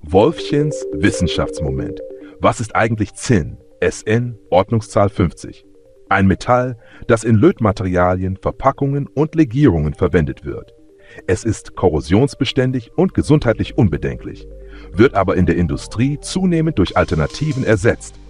Wolfchens Wissenschaftsmoment. Was ist eigentlich Zinn? SN, Ordnungszahl 50. Ein Metall, das in Lötmaterialien, Verpackungen und Legierungen verwendet wird. Es ist korrosionsbeständig und gesundheitlich unbedenklich, wird aber in der Industrie zunehmend durch Alternativen ersetzt,